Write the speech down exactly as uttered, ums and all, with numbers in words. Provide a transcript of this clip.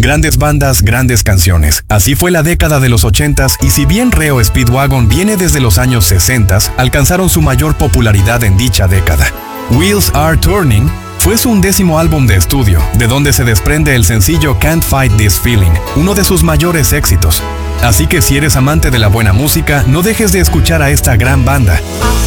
Grandes bandas, grandes canciones. Así fue la década de los ochentas y si bien Reo Speedwagon viene desde los años sesentas, alcanzaron su mayor popularidad en dicha década. Wheels Are Turning fue su undécimo álbum de estudio, de donde se desprende el sencillo Can't Fight This Feeling, uno de sus mayores éxitos. Así que si eres amante de la buena música, no dejes de escuchar a esta gran banda.